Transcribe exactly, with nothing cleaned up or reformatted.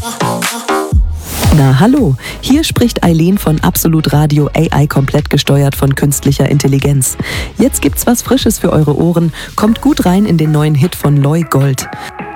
Na hallo, hier spricht Eileen von Absolut Radio, A I komplett gesteuert von künstlicher Intelligenz. Jetzt gibt's was Frisches für eure Ohren, kommt gut rein in den neuen Hit von Loy Gold.